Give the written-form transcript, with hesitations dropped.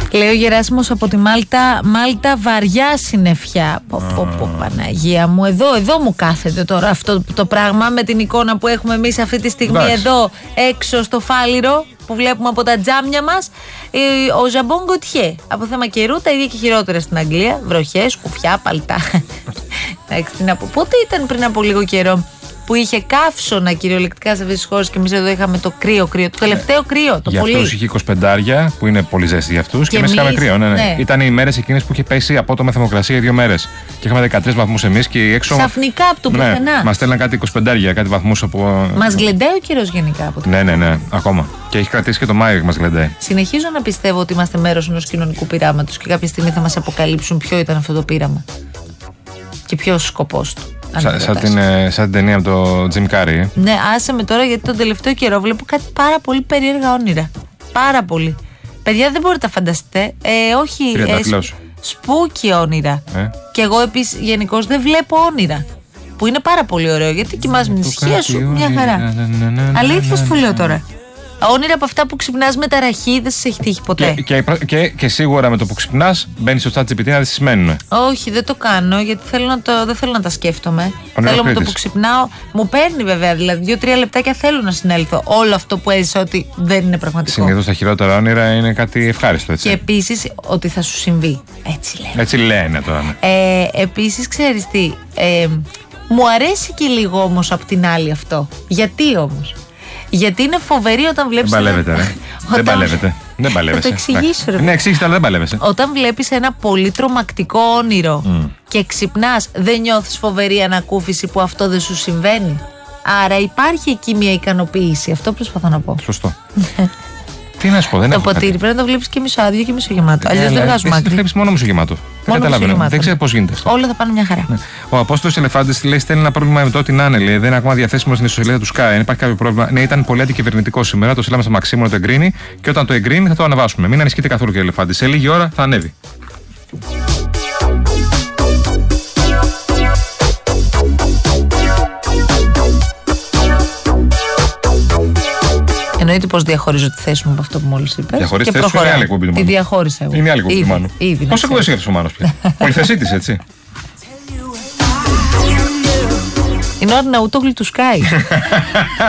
Λέει ο Γεράσιμος από τη Μάλτα. Μάλτα βαριά συννεφιά. Παναγία μου, εδώ μου κάθεται τώρα αυτό το πράγμα με την εικόνα που έχουμε εμείς αυτή τη στιγμή. Εντάξει. Εδώ έξω στο Φάληρο που βλέπουμε από τα τζάμια μας. Ο Ζαμπόν Γκοτιέ. Από θέμα καιρού τα ίδια και χειρότερα στην Αγγλία. Βροχές, κουφιά, παλτά. Εντάξει, τι να πω. Πότε ήταν πριν από λίγο καιρό που είχε καύσωνα κυριολεκτικά σε αυτές τις χώρες και εμείς εδώ είχαμε το κρύο, το τελευταίο κρύο, το για πολύ. Για αυτούς είχε 25, που είναι πολύ ζέστη για αυτούς, και εμείς είχαμε κρύο. Ναι. Ήταν οι μέρες εκείνες που είχε πέσει απότομα θερμοκρασία για 2 μέρες. Και είχαμε 13 βαθμούς εμείς και έξω. Ξαφνικά από το πουθενά. Ναι, μας στέλναν κάτι 25, κάτι βαθμούς από. Μας γλεντάει ο καιρός γενικά από το. Ναι, ακόμα. Και έχει κρατήσει και το Μάιο και μας γλεντάει. Συνεχίζω να πιστεύω ότι είμαστε μέρος ενός κοινωνικού πειράματος και κάποια στιγμή θα μας αποκαλύψουν ποιο ήταν αυτό το πείραμα και ποιος σκοπός του. Σαν την ταινία από το Jim Carrey. Ναι, άσε με τώρα γιατί τον τελευταίο καιρό βλέπω κάτι πάρα πολύ περίεργα όνειρα. Πάρα πολύ. Παιδιά, δεν μπορείτε να φανταστείτε. Όχι. Σπούκι όνειρα. Και εγώ επίσης γενικώς δεν βλέπω όνειρα. Που είναι πάρα πολύ ωραίο γιατί κοιμάσαι με την ησυχία σου μια χαρά. Αλήθεια σου λέω τώρα. Όνειρα από αυτά που ξυπνάς με ταραχή δεν σας έχει τύχει ποτέ. Και σίγουρα με το που ξυπνάς μπαίνεις στο ChatGPT να δεις τι σημαίνουν. Όχι, δεν το κάνω γιατί δεν θέλω να τα σκέφτομαι. Θέλω με το που ξυπνάω. Μου παίρνει βέβαια, δηλαδή 2-3 λεπτάκια θέλω να συνέλθω. Όλο αυτό που έζησα ότι δεν είναι πραγματικό. Συνήθως τα χειρότερα όνειρα είναι κάτι ευχάριστο, έτσι. Και επίσης ότι θα σου συμβεί. Έτσι λένε. Έτσι λένε τώρα. Επίσης, ξέρεις τι. Μου αρέσει και λίγο όμως απ' την άλλη αυτό. Γιατί όμως? Γιατί είναι φοβερή όταν βλέπεις. Δεν παλεύετε, ρε. Δεν παλεύετε. Δεν παλεύεσαι. Θα το εξηγήσω, ρε. Ναι, εξήγησε, αλλά δεν παλεύεσαι. Όταν βλέπεις ένα πολύ τρομακτικό όνειρο και ξυπνάς, δεν νιώθεις φοβερή ανακούφιση που αυτό δεν σου συμβαίνει? Άρα υπάρχει εκεί μια ικανοποίηση. Αυτό προσπαθώ να πω. Σωστό. Τι να σου πω, δεν το ποτήρι πρέπει να το βλέπεις και μισοάδιο και μισογεμάτο. Αλλιώς δεν βγάζουμε άκρη. Δεν βλέπεις μόνο μισογεμάτο. Δεν καταλαβαίνω. Δεν ξέρω πώς γίνεται αυτό. Όλα θα πάνε μια χαρά. Ναι. Ο Απόστολος Ελεφάντης λέει: στέλνει ένα πρόβλημα με το ότι να είναι. Δεν είναι ακόμα διαθέσιμο στην ιστοσελίδα του Sky. Αν υπάρχει κάποιο πρόβλημα. Ναι, ήταν πολύ αντικυβερνητικό σήμερα. Το στείλαμε στο Μαξίμου να το εγκρίνει και όταν το εγκρίνει θα το ανεβάσουμε. Μην ανησυχείτε καθόλου, κύριε Ελεφάντη. Σε λίγη ώρα θα ανέβει. Εννοείται πως διαχωρίζω τη θέση μου από αυτό που μόλις είπες. Διαχωρίζω τη θέση μου, είναι άλλη εκπομπή του Μάνου. Τη διαχώρισα εγώ. Είναι άλλη εκπομπή του Μάνου. Πώς εκπομπές έχεις ο Μάνος πια? Πολυθεσίτης, έτσι. Είναι ο Αρναούτογλου του Sky.